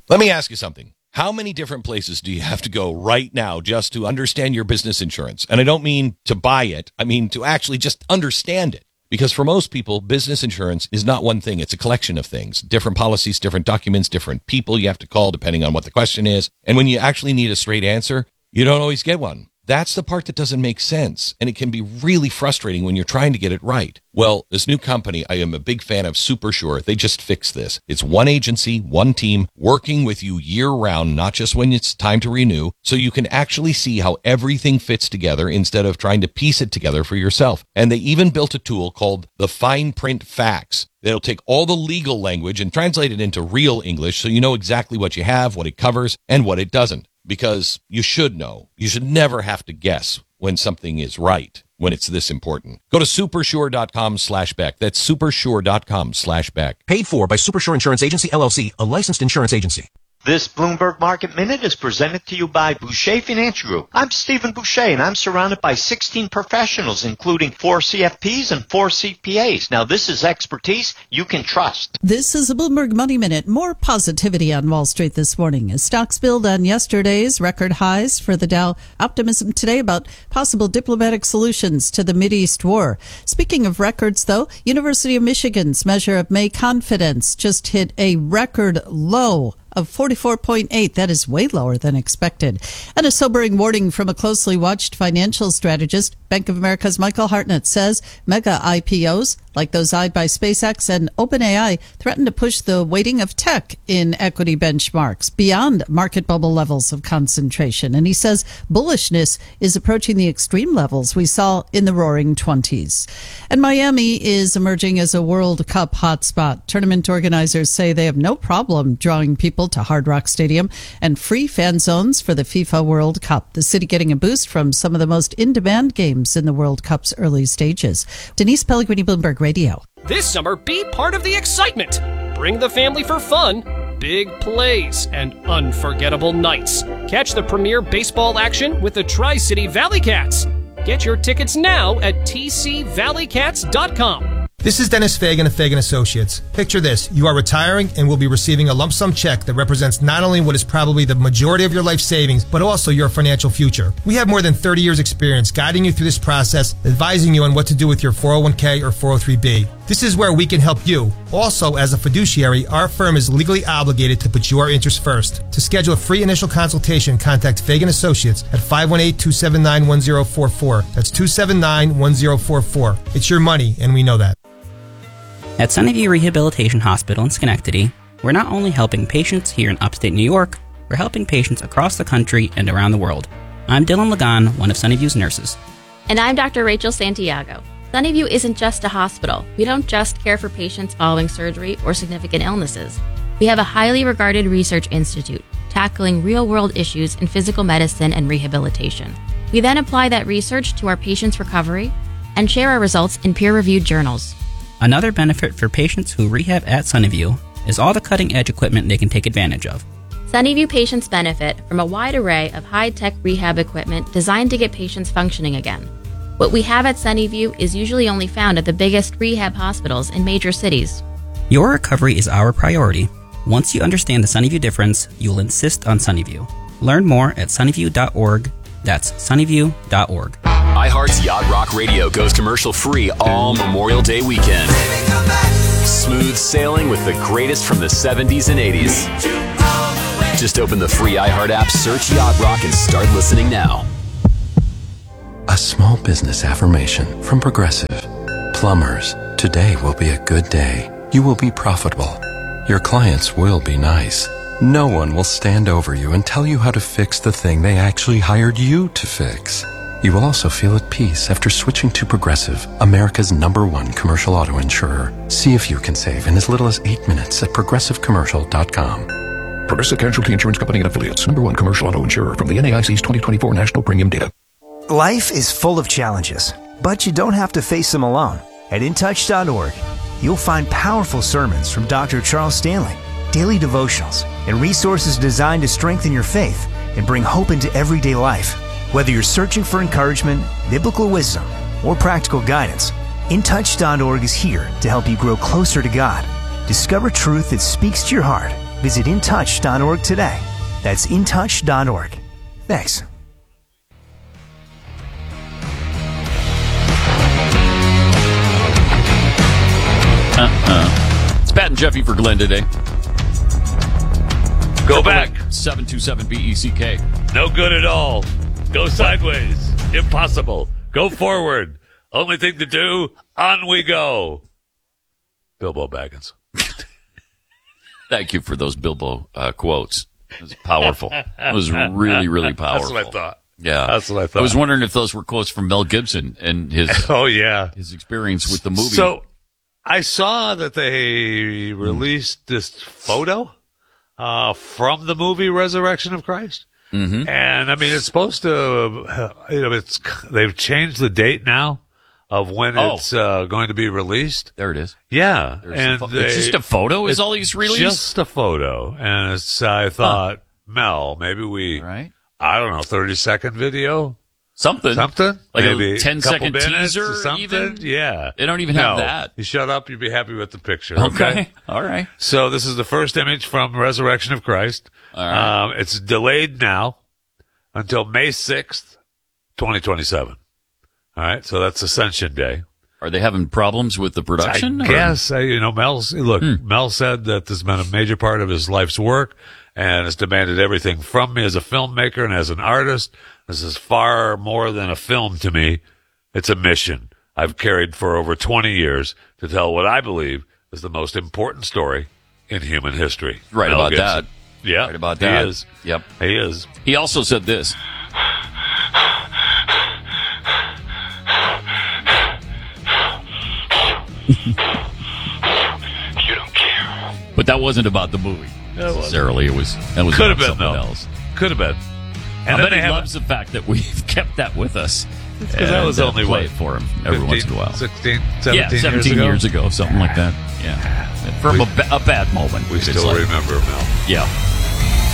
Let me ask you something. How many different places do you have to go right now just to understand your business insurance? And I don't mean to buy it. I mean to actually just understand it. Because for most people, business insurance is not one thing. It's a collection of things, different policies, different documents, different people you have to call depending on what the question is. And when you actually need a straight answer, you don't always get one. That's the part that doesn't make sense. And it can be really frustrating when you're trying to get it right. Well, this new company, I am a big fan of SuperSure. They just fixed this. It's one agency, one team, working with you year round, not just when it's time to renew, so you can actually see how everything fits together instead of trying to piece it together for yourself. And they even built a tool called the Fine Print Facts. That'll take all the legal language and translate it into real English so you know exactly what you have, what it covers, and what it doesn't. Because you should know. You should never have to guess when something is right, when it's this important. Go to supersure.com/Beck. That's supersure.com/Beck. Paid for by Supersure Insurance Agency, LLC, a licensed insurance agency. This Bloomberg Market Minute is presented to you by Boucher Financial Group. I'm Stephen Boucher, and I'm surrounded by 16 professionals, including 4 CFPs and 4 CPAs. Now, this is expertise you can trust. This is a Bloomberg Money Minute. More positivity on Wall Street this morning as stocks build on yesterday's record highs for the Dow. Optimism today about possible diplomatic solutions to the Mideast war. Speaking of records, though, University of Michigan's measure of May confidence just hit a record low of 44.8. That is way lower than expected. And a sobering warning from a closely watched financial strategist. Bank of America's Michael Hartnett says mega IPOs, like those eyed by SpaceX and OpenAI, threaten to push the weighting of tech in equity benchmarks beyond market bubble levels of concentration. And he says bullishness is approaching the extreme levels we saw in the roaring 20s. And Miami is emerging as a World Cup hotspot. Tournament organizers say they have no problem drawing people to Hard Rock Stadium and free fan zones for the FIFA World Cup. The city getting a boost from some of the most in-demand games in the World Cup's early stages. Denise Pellegrini, Bloomberg Radio. This summer, be part of the excitement. Bring the family for fun, big plays, and unforgettable nights. Catch the premier baseball action with the Tri-City Valley Cats. Get your tickets now at tcvalleycats.com. This is Dennis Fagan of Fagan Associates. Picture this. You are retiring and will be receiving a lump sum check that represents not only what is probably the majority of your life savings, but also your financial future. We have more than 30 years experience guiding you through this process, advising you on what to do with your 401k or 403b. This is where we can help you. Also, as a fiduciary, our firm is legally obligated to put your interests first. To schedule a free initial consultation, contact Fagan Associates at 518-279-1044. That's 279-1044. It's your money, and we know that. At Sunnyview Rehabilitation Hospital in Schenectady, we're not only helping patients here in upstate New York, we're helping patients across the country and around the world. I'm Dylan Lagan, one of Sunnyview's nurses. And I'm Dr. Rachel Santiago. Sunnyview isn't just a hospital. We don't just care for patients following surgery or significant illnesses. We have a highly regarded research institute tackling real-world issues in physical medicine and rehabilitation. We then apply that research to our patients' recovery and share our results in peer-reviewed journals. Another benefit for patients who rehab at Sunnyview is all the cutting-edge equipment they can take advantage of. Sunnyview patients benefit from a wide array of high-tech rehab equipment designed to get patients functioning again. What we have at Sunnyview is usually only found at the biggest rehab hospitals in major cities. Your recovery is our priority. Once you understand the Sunnyview difference, you'll insist on Sunnyview. Learn more at sunnyview.org. That's sunnyview.org. iHeart's Yacht Rock Radio goes commercial-free all Memorial Day weekend. Smooth sailing with the greatest from the 70s and 80s. Just open the free iHeart app, search Yacht Rock, and start listening now. A small business affirmation from Progressive. Plumbers, today will be a good day. You will be profitable. Your clients will be nice. No one will stand over you and tell you how to fix the thing they actually hired you to fix. You will also feel at peace after switching to Progressive, America's #1 commercial auto insurer. See if you can save in as little as 8 minutes at progressivecommercial.com. Progressive Casualty Insurance Company and Affiliates, #1 commercial auto insurer from the NAIC's 2024 National Premium Data. Life is full of challenges, but you don't have to face them alone. At InTouch.org, you'll find powerful sermons from Dr. Charles Stanley, daily devotionals, and resources designed to strengthen your faith and bring hope into everyday life. Whether you're searching for encouragement, biblical wisdom, or practical guidance, InTouch.org is here to help you grow closer to God, discover truth that speaks to your heart, Visit intouch.org today. That's intouch.org. Thanks. It's Pat and Jeffy for Glenn today. Go back. 727 BECK. No good at all. Go sideways. Impossible. Go forward. Only thing to do, on we go. Bilbo Baggins. Thank you for those Bilbo quotes. It was powerful. It was really, really powerful. That's what I thought. Yeah. That's what I thought. I was wondering if those were quotes from Mel Gibson and his his experience with the movie. So I saw that they released this photo from the movie Resurrection of Christ. Mm-hmm. And I mean, it's supposed to, they've changed the date now of when it's going to be released. There it is. Yeah. And it's just a photo is all he's released? Just a photo. And I thought, Mel, maybe I don't know, 30-second video? Something. Like maybe a 10-second teaser or something? even? Yeah. They don't even have that. You shut up, you'd be happy with the picture. Okay. All right. So this is the first image from Resurrection of Christ. All right. It's delayed now until May 6th, 2027. All right. So that's Ascension Day. Are they having problems with the production? I guess. Mel said that this has been a major part of his life's work and has demanded everything from me as a filmmaker and as an artist. This is far more than a film to me. It's a mission I've carried for over 20 years to tell what I believe is the most important story in human history. Right Mel about Gibson. that. Yeah. Right about that. He is. Yep. He is. He also said this. You don't care. But that wasn't about the movie necessarily. That was Could have been something though. else. Could have been. And I bet he loves the fact that we've kept that with us. Because that was only play it for him every 15, once in a while. 16, 17, 17 years ago, something like that. Yeah, from a bad moment. We still remember Mel. Yeah.